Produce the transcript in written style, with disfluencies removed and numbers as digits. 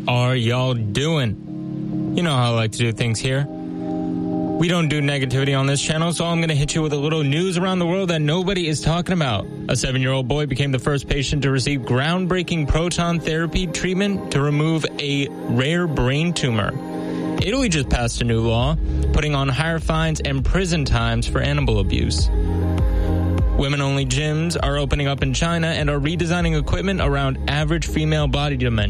are y'all doing? You know how I like to do things here. We don't do negativity on this channel, so I'm going to hit you with a little news around the world that nobody is talking about. A 7-year-old boy became the first patient to receive groundbreaking proton therapy treatment to remove a rare brain tumor. Italy just passed a new law, putting on higher fines and prison times for animal abuse. Women-only gyms are opening up in China and are redesigning equipment around average female body dimensions.